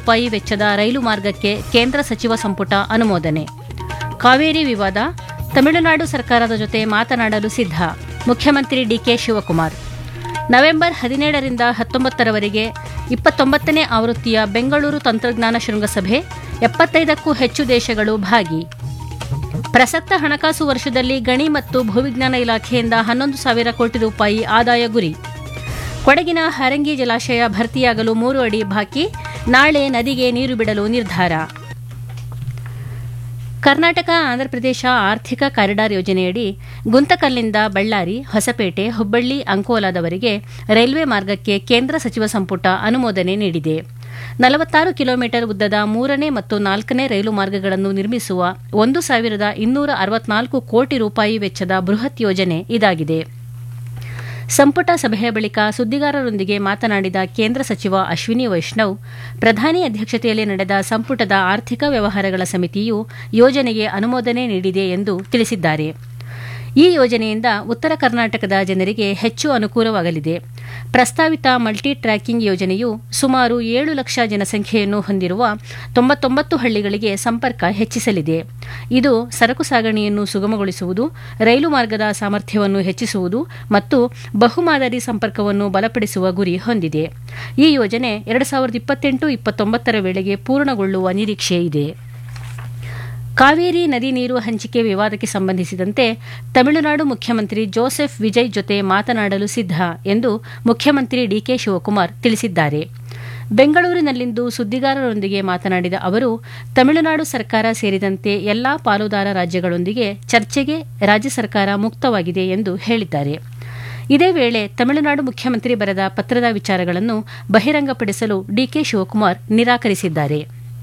ರೂಪಾಯಿ ವೆಚ್ಚದ ರೈಲು ಮಾರ್ಗಕ್ಕೆ ಕೇಂದ್ರ ಸಚಿವ ಸಂಪುಟ ಅನುಮೋದನೆ. ಕಾವೇರಿ ವಿವಾದ, ತಮಿಳುನಾಡು ಸರ್ಕಾರದ ಜೊತೆ ಮಾತನಾಡಲು ಸಿದ್ಧ, ಮುಖ್ಯಮಂತ್ರಿ ಡಿಕೆ ಶಿವಕುಮಾರ್. ನವೆಂಬರ್ 17ರಿಂದ 19ರವರೆಗೆ 29ನೇ ಆವೃತ್ತಿಯ ಬೆಂಗಳೂರು ತಂತ್ರಜ್ಞಾನ ಶೃಂಗಸಭೆ, 75ಕ್ಕೂ ಹೆಚ್ಚು ದೇಶಗಳು ಭಾಗಿ. ಪ್ರಸಕ್ತ ಹಣಕಾಸು ವರ್ಷದಲ್ಲಿ ಗಣಿ ಮತ್ತು ಭೂವಿಜ್ಞಾನ ಇಲಾಖೆಯಿಂದ 11,000 ಕೋಟಿ ರೂಪಾಯಿ ಆದಾಯ ಗುರಿ. ಕೊಡಗಿನ ಹಾರಂಗಿ ಜಲಾಶಯ ಭರ್ತಿಯಾಗಲು 3 ಅಡಿ ಬಾಕಿ, ನಾಳೆ ನದಿಗೆ ನೀರು ಬಿಡಲು ನಿರ್ಧಾರ. ಕರ್ನಾಟಕ ಆಂಧ್ರಪ್ರದೇಶ ಆರ್ಥಿಕ ಕಾರಿಡಾರ್ ಯೋಜನೆಯಡಿ ಗುಂತಕಲ್ನಿಂದ ಬಳ್ಳಾರಿ, ಹೊಸಪೇಟೆ, ಹುಬ್ಬಳ್ಳಿ, ಅಂಕೋಲಾದವರೆಗೆ ರೈಲ್ವೆ ಮಾರ್ಗಕ್ಕೆ ಕೇಂದ್ರ ಸಚಿವ ಸಂಪುಟ ಅನುಮೋದನೆ ನೀಡಿದೆ. 46 ಕಿಲೋಮೀಟರ್ ಉದ್ದದ 3ನೇ ಮತ್ತು 4ನೇ ರೈಲು ಮಾರ್ಗಗಳನ್ನು ನಿರ್ಮಿಸುವ 1,264 ಕೋಟಿ ರೂಪಾಯಿ ವೆಚ್ಚದ ಬೃಹತ್ ಯೋಜನೆ ಇದಾಗಿದೆ. ಸಂಪುಟ ಸಭೆಯ ಬಳಿಕ ಸುದ್ದಿಗಾರರೊಂದಿಗೆ ಮಾತನಾಡಿದ ಕೇಂದ್ರ ಸಚಿವ ಅಶ್ವಿನಿ ವೈಷ್ಣವ್, ಪ್ರಧಾನಿ ಅಧ್ಯಕ್ಷತೆಯಲ್ಲಿ ನಡೆದ ಸಂಪುಟದ ಆರ್ಥಿಕ ವ್ಯವಹಾರಗಳ ಸಮಿತಿಯು ಯೋಜನೆಗೆ ಅನುಮೋದನೆ ನೀಡಿದೆ ಎಂದು ತಿಳಿಸಿದ್ದಾರೆ. ಈ ಯೋಜನೆಯಿಂದ ಉತ್ತರ ಕರ್ನಾಟಕದ ಜನರಿಗೆ ಹೆಚ್ಚು ಅನುಕೂಲವಾಗಲಿದೆ. ಪ್ರಸ್ತಾವಿತ ಮಲ್ಟಿ ಟ್ರ್ಯಾಕಿಂಗ್ ಯೋಜನೆಯು ಸುಮಾರು 7 ಲಕ್ಷ ಜನಸಂಖ್ಯೆಯನ್ನು ಹೊಂದಿರುವ 99 ಹಳ್ಳಿಗಳಿಗೆ ಸಂಪರ್ಕ ಹೆಚ್ಚಿಸಲಿದೆ. ಇದು ಸರಕು ಸಾಗಣೆಯನ್ನು ಸುಗಮಗೊಳಿಸುವುದು, ರೈಲು ಮಾರ್ಗದ ಸಾಮರ್ಥ್ಯವನ್ನು ಹೆಚ್ಚಿಸುವುದು ಮತ್ತು ಬಹುಮಾದರಿ ಸಂಪರ್ಕವನ್ನು ಬಲಪಡಿಸುವ ಗುರಿ ಹೊಂದಿದೆ. ಈ ಯೋಜನೆ 2028-29ರ ವೇಳೆಗೆ ಪೂರ್ಣಗೊಳ್ಳುವ ನಿರೀಕ್ಷೆ ಇದೆ. ಕಾವೇರಿ ನದಿ ನೀರು ಹಂಚಿಕೆ ವಿವಾದಕ್ಕೆ ಸಂಬಂಧಿಸಿದಂತೆ ತಮಿಳುನಾಡು ಮುಖ್ಯಮಂತ್ರಿ ಜೋಸೆಫ್ ವಿಜಯ್ ಜೊತೆ ಮಾತನಾಡಲು ಸಿದ್ಧ ಎಂದು ಮುಖ್ಯಮಂತ್ರಿ ಡಿಕೆ ಶಿವಕುಮಾರ್ ತಿಳಿಸಿದ್ದಾರೆ. ಬೆಂಗಳೂರಿನಲ್ಲಿಂದು ಸುದ್ದಿಗಾರರೊಂದಿಗೆ ಮಾತನಾಡಿದ ಅವರು, ತಮಿಳುನಾಡು ಸರ್ಕಾರ ಸೇರಿದಂತೆ ಎಲ್ಲಾ ಪಾಲುದಾರ ರಾಜ್ಯಗಳೊಂದಿಗೆ ಚರ್ಚೆಗೆ ರಾಜ್ಯ ಸರ್ಕಾರ ಮುಕ್ತವಾಗಿದೆ ಎಂದು ಹೇಳಿದ್ದಾರೆ. ಇದೇ ವೇಳೆ ತಮಿಳುನಾಡು ಮುಖ್ಯಮಂತ್ರಿ ಬರೆದ ಪತ್ರದ ವಿಚಾರಗಳನ್ನು ಬಹಿರಂಗಪಡಿಸಲು ಡಿಕೆ ಶಿವಕುಮಾರ್ ನಿರಾಕರಿಸಿದ್ದಾರೆ.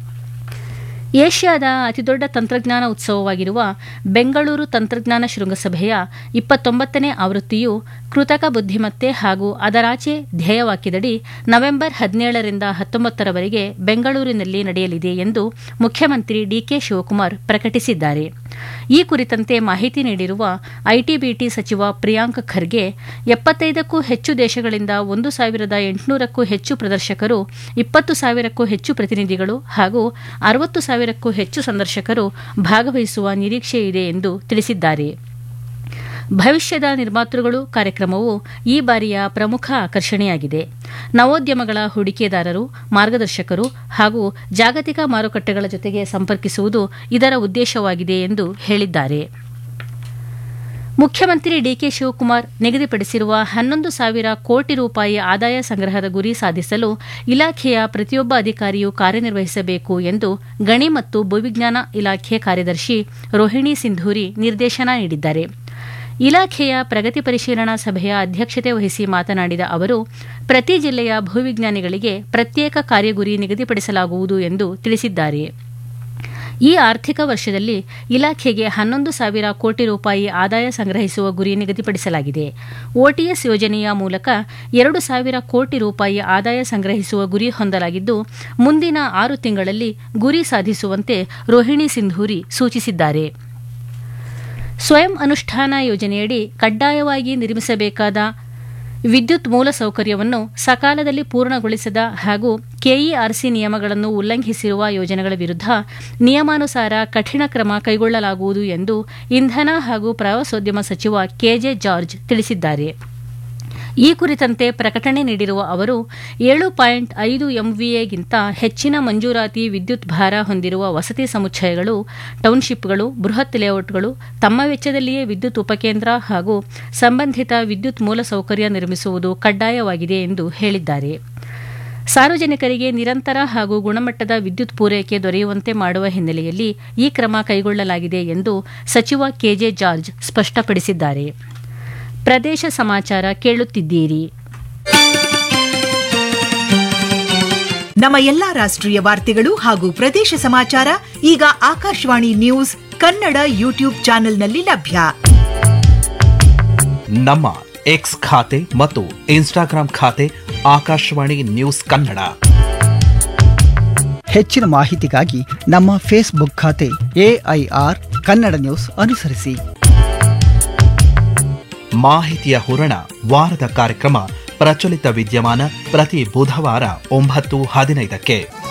ಏಷ್ಯಾದ ಅತಿದೊಡ್ಡ ತಂತ್ರಜ್ಞಾನ ಉತ್ಸವವಾಗಿರುವ ಬೆಂಗಳೂರು ತಂತ್ರಜ್ಞಾನ ಶೃಂಗಸಭೆಯ 29ನೇ ಆವೃತ್ತಿಯು ಕೃತಕ ಬುದ್ಧಿಮತ್ತೆ ಹಾಗೂ ಅದರಾಚೆ ಧ್ಯೇಯವಾಕ್ಯದಡಿ ನವೆಂಬರ್ 17ರಿಂದ 19ರವರೆಗೆ ಬೆಂಗಳೂರಿನಲ್ಲಿ ನಡೆಯಲಿದೆ ಎಂದು ಮುಖ್ಯಮಂತ್ರಿ ಡಿಕೆ ಶಿವಕುಮಾರ್ ಪ್ರಕಟಿಸಿದ್ದಾರೆ. ಈ ಕುರಿತಂತೆ ಮಾಹಿತಿ ನೀಡಿರುವ ಐಟಿ-ಬಿಟಿ ಸಚಿವ ಪ್ರಿಯಾಂಕ್ ಖರ್ಗೆ, 75ಕ್ಕೂ ಹೆಚ್ಚು ದೇಶಗಳಿಂದ 1,800ಕ್ಕೂ ಹೆಚ್ಚು ಪ್ರದರ್ಶಕರು, 20,000ಕ್ಕೂ ಹೆಚ್ಚು ಪ್ರತಿನಿಧಿಗಳು ಹಾಗೂ 60,000ಕ್ಕೂ ಹೆಚ್ಚು ಸಂದರ್ಶಕರು ಭಾಗವಹಿಸುವ ನಿರೀಕ್ಷೆ ಇದೆ ಎಂದು ತಿಳಿಸಿದ್ದಾರೆ. ಭವಿಷ್ಯದ ನಿರ್ಮಾತೃಗಳು ಕಾರ್ಯಕ್ರಮವು ಈ ಬಾರಿಯ ಪ್ರಮುಖ ಆಕರ್ಷಣೆಯಾಗಿದೆ. ನವೋದ್ಯಮಗಳ ಹೂಡಿಕೆದಾರರು, ಮಾರ್ಗದರ್ಶಕರು ಹಾಗೂ ಜಾಗತಿಕ ಮಾರುಕಟ್ಟೆಗಳ ಜೊತೆಗೆ ಸಂಪರ್ಕಿಸುವುದು ಇದರ ಉದ್ದೇಶವಾಗಿದೆ ಎಂದು ಹೇಳಿದ್ದಾರೆ. ಮುಖ್ಯಮಂತ್ರಿ ಡಿಕೆ ಶಿವಕುಮಾರ್ ನಿಗದಿಪಡಿಸಿರುವ 11,000 ಕೋಟಿ ರೂಪಾಯಿ ಆದಾಯ ಸಂಗ್ರಹದ ಗುರಿ ಸಾಧಿಸಲು ಇಲಾಖೆಯ ಪ್ರತಿಯೊಬ್ಬ ಅಧಿಕಾರಿಯೂ ಕಾರ್ಯನಿರ್ವಹಿಸಬೇಕು ಎಂದು ಗಣಿ ಮತ್ತು ಭೂವಿಜ್ಞಾನ ಇಲಾಖೆ ಕಾರ್ಯದರ್ಶಿ ರೋಹಿಣಿ ಸಿಂಧೂರಿ ನಿರ್ದೇಶನ ನೀಡಿದ್ದಾರೆ. ಇಲಾಖೆಯ ಪ್ರಗತಿ ಪರಿಶೀಲನಾ ಸಭೆಯ ಅಧ್ಯಕ್ಷತೆ ವಹಿಸಿ ಮಾತನಾಡಿದ ಅವರು, ಪ್ರತಿ ಜಿಲ್ಲೆಯ ಭೂವಿಜ್ಞಾನಿಗಳಿಗೆ ಪ್ರತ್ಯೇಕ ಕಾರ್ಯಗುರಿ ನಿಗದಿಪಡಿಸಲಾಗುವುದು ಎಂದು ತಿಳಿಸಿದ್ದಾರೆ. ಈ ಆರ್ಥಿಕ ವರ್ಷದಲ್ಲಿ ಇಲಾಖೆಗೆ 11,000 ಕೋಟಿ ರೂಪಾಯಿ ಆದಾಯ ಸಂಗ್ರಹಿಸುವ ಗುರಿ ನಿಗದಿಪಡಿಸಲಾಗಿದೆ. ಓಟಿಎಸ್ ಯೋಜನೆಯ ಮೂಲಕ 2,000 ಕೋಟಿ ರೂಪಾಯಿ ಆದಾಯ ಸಂಗ್ರಹಿಸುವ ಗುರಿ ಹೊಂದಲಾಗಿದ್ದು, ಮುಂದಿನ 6 ತಿಂಗಳಲ್ಲಿ ಗುರಿ ಸಾಧಿಸುವಂತೆ ರೋಹಿಣಿ ಸಿಂಧೂರಿ ಸೂಚಿಸಿದ್ದಾರೆ. ಸ್ವಯಂ ಅನುಷ್ಠಾನ ಯೋಜನೆಯಡಿ ಕಡ್ಡಾಯವಾಗಿ ನಿರ್ಮಿಸಬೇಕಾದ ವಿದ್ಯುತ್ ಮೂಲಸೌಕರ್ಯವನ್ನು ಸಕಾಲದಲ್ಲಿ ಪೂರ್ಣಗೊಳಿಸದ ಹಾಗೂ ಕೆಇಆರ್ಸಿ ನಿಯಮಗಳನ್ನು ಉಲ್ಲಂಘಿಸಿರುವ ಯೋಜನೆಗಳ ವಿರುದ್ಧ ನಿಯಮಾನುಸಾರ ಕಠಿಣ ಕ್ರಮ ಕೈಗೊಳ್ಳಲಾಗುವುದು ಎಂದು ಇಂಧನ ಹಾಗೂ ಪ್ರವಾಸೋದ್ಯಮ ಸಚಿವ ಕೆಜೆ ಜಾರ್ಜ್ ತಿಳಿಸಿದ್ದಾರೆ. ಈ ಕುರಿತಂತೆ ಪ್ರಕಟಣೆ ನೀಡಿರುವ ಅವರು, 7.5 ಎಂವಿಎಗಿಂತ ಹೆಚ್ಚಿನ ಮಂಜೂರಾತಿ ವಿದ್ಯುತ್ ಭಾರ ಹೊಂದಿರುವ ವಸತಿ ಸಮುಚ್ಚಯಗಳು, ಟೌನ್ಶಿಪ್ಗಳು, ಬೃಹತ್ ಲೇಔಟ್ಗಳು ತಮ್ಮ ವೆಚ್ಚದಲ್ಲಿಯೇ ವಿದ್ಯುತ್ ಉಪಕೇಂದ್ರ ಹಾಗೂ ಸಂಬಂಧಿತ ವಿದ್ಯುತ್ ಮೂಲಸೌಕರ್ಯ ನಿರ್ಮಿಸುವುದು ಕಡ್ಡಾಯವಾಗಿದೆ ಎಂದು ಹೇಳಿದ್ದಾರೆ. ಸಾರ್ವಜನಿಕರಿಗೆ ನಿರಂತರ ಹಾಗೂ ಗುಣಮಟ್ಟದ ವಿದ್ಯುತ್ ಪೂರೈಕೆ ದೊರೆಯುವಂತೆ ಮಾಡುವ ಹಿನ್ನೆಲೆಯಲ್ಲಿ ಈ ಕ್ರಮ ಕೈಗೊಳ್ಳಲಾಗಿದೆ ಎಂದು ಸಚಿವ ಕೆಜೆ ಜಾರ್ಜ್ ಸ್ಪಷ್ಟಪಡಿಸಿದ್ದಾರೆ. ಪ್ರದೇಶ ಸಮಾಚಾರ ಕೇಳುತ್ತಿದ್ದೀರಿ. ನಮ್ಮ ಎಲ್ಲಾ ರಾಷ್ಟ್ರೀಯ ವಾರ್ತೆಗಳು ಹಾಗೂ ಪ್ರದೇಶ ಸಮಾಚಾರ ಈಗ ಆಕಾಶವಾಣಿ ನ್ಯೂಸ್ ಕನ್ನಡ ಯೂಟ್ಯೂಬ್ ಚಾನೆಲ್ನಲ್ಲಿ ಲಭ್ಯ. ನಮ್ಮ ಎಕ್ಸ್ ಖಾತೆ ಮತ್ತು ಇನ್ಸ್ಟಾಗ್ರಾಂ ಖಾತೆ ಆಕಾಶವಾಣಿ ನ್ಯೂಸ್ ಕನ್ನಡ. ಹೆಚ್ಚಿನ ಮಾಹಿತಿಗಾಗಿ ನಮ್ಮ ಫೇಸ್ಬುಕ್ ಖಾತೆ ಎಐಆರ್ ಕನ್ನಡ ನ್ಯೂಸ್ ಅನುಸರಿಸಿ. ಮಾಹಿತಿಯ ಹೂರಣ ವಾರದ ಕಾರ್ಯಕ್ರಮ ಪ್ರಚಲಿತ ವಿದ್ಯಮಾನ ಪ್ರತಿ ಬುಧವಾರ 9:15